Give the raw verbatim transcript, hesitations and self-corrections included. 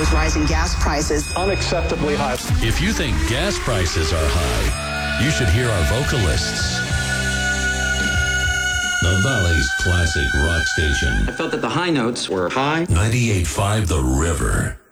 those rising gas prices. Unacceptably high. If you think gas prices are high, you should hear our vocalists. The Valley's classic rock station. I felt that the high notes were high. ninety-eight point five The River.